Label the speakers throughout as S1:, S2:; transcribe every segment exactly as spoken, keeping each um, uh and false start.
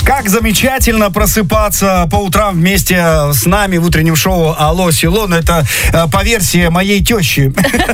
S1: Как замечательно просыпаться по утрам вместе с нами в утреннем шоу «Алло, село». Но это по версии моей тещи.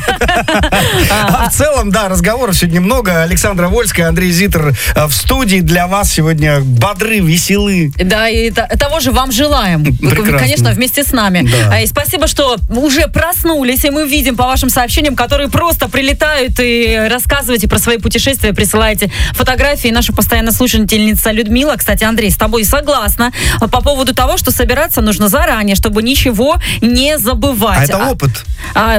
S1: А в целом, да, разговоров сегодня много. Александра Вольская, Андрей Зитер в студии. Для вас сегодня бодры, веселы.
S2: Да, и того же вам желаем.
S1: Прекрасно.
S2: Конечно, вместе с нами.
S1: Да.
S2: И спасибо, что уже проснулись, и мы видим по вашим сообщениям, которые просто прилетают, и рассказываете про свои путешествия, присылаете фотографии. Наша постоянно слушательница Людмила, кстати, Андрей, с тобой согласна по поводу того, что собираться нужно заранее, чтобы ничего не забывать.
S1: А это опыт.
S2: А,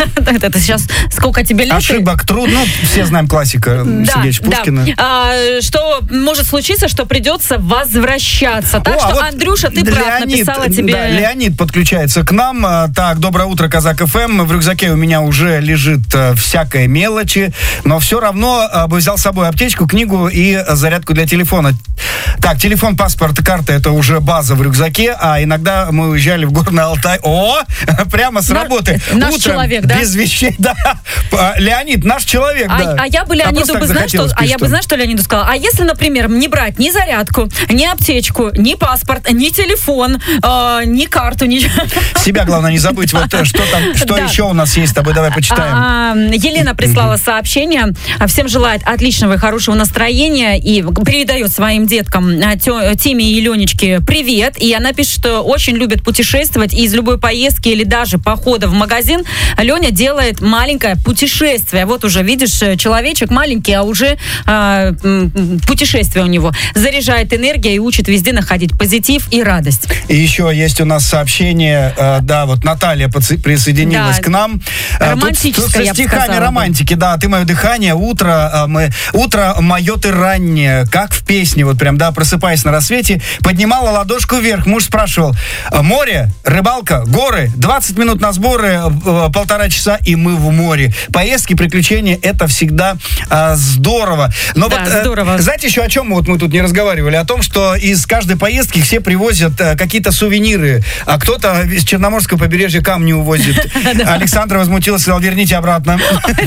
S2: это сейчас сколько тебе лет?
S1: Ошибок, трудно. Все знаем классика Сергея Пушкина.
S2: Да. А, что может случиться, что придется возвращаться. Так
S1: О,
S2: что,
S1: а вот
S2: Андрюша, ты прав, написала тебе...
S1: Да, Леонид подключается к нам. Так, доброе утро, Казак эф эм. В рюкзаке у меня уже лежит э, всякая мелочи, но все равно э, бы взял с собой аптечку, книгу и зарядку для телефона. Так, телефон, паспорт и карта — это уже база в рюкзаке, а иногда мы уезжали в Горный Алтай. О, прямо с работы.
S2: Наш
S1: Утром,
S2: человек, да?
S1: без вещей, да. Леонид, наш человек,
S2: а,
S1: да.
S2: А я бы Леониду
S1: а
S2: бы, знаешь, что, а я бы, знаешь, что Леониду сказала? А если, например, не брать ни зарядку, ни аптечку, ни паспорт, ни телефон, э, ни карту, ничего.
S1: Себя, главное, не забыть. Вот что там, что
S2: Да.
S1: еще у нас есть с тобой, давай почитаем.
S2: А, Елена прислала сообщение. Всем желает отличного и хорошего настроения и передает своим деткам Тиме и Ленечке привет. И она пишет, что очень любит путешествовать, и из любой поездки или даже похода в магазин Леня делает маленькое путешествие. Вот уже, видишь, человечек маленький, а уже э, путешествие у него. Заряжает энергией и учит везде находить позитив и радость.
S1: И еще есть у нас сообщение, э, да, вот Наталья подсо- присоединилась
S2: Да.
S1: к нам.
S2: Романтическое,
S1: Тут, тут со
S2: я бы
S1: стихами
S2: сказала,
S1: романтики, да. Ты мое дыхание, утро, э, мы, утро мое ты раннее, как в песне, вот прям, да, просыпаясь на рассвете, поднимала ладошку вверх. Муж спрашивал: море, рыбалка, горы, двадцать минут на сборы, э, полтора часа, и мы в море. Поездки, приключения — это всегда э, здорово. Но
S2: Да,
S1: вот, э,
S2: здорово.
S1: знаете, еще о чем вот мы тут не разговаривали? О том, что из каждой поездки все привозят э, какие-то сувениры, а кто-то из Черноморского побережья камни увозит. Александра возмутилась, сказала: верните обратно.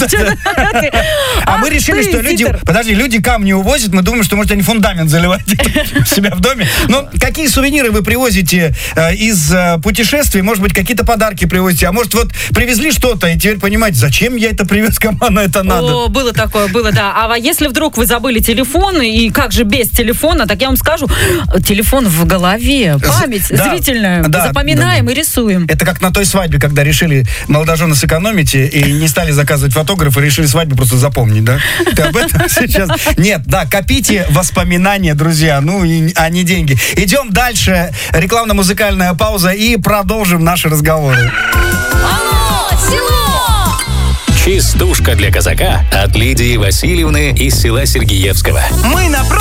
S1: А мы решили, что люди... Подожди, люди камни увозят, мы думаем, что, может, они фундамент заливают у себя в доме. Но какие сувениры вы привозите э, из э, путешествий? Может быть, какие-то подарки привозите? А может, вот привезли что-то, и теперь понимаете, зачем я это привез, кому оно это надо?
S2: О, было такое, было, да. А если вдруг вы забыли телефон, и как же без телефона, так я вам скажу, телефон в голове, память
S1: Да,
S2: зрительная,
S1: да,
S2: запоминаем
S1: да, да.
S2: и рисуем.
S1: Это как на той свадьбе, когда решили молодожены сэкономить и, и не стали заказывать фотографа, решили свадьбу просто запомнить, да? Ты об этом сейчас? Нет, да, копите воспоминания, друзья, ну, и, а не деньги. Идем дальше. Рекламно-музыкальная пауза и продолжим наши разговоры.
S3: Алло, село!
S4: Частушка для казака от Лидии Васильевны из села Сергеевского.
S5: Мы на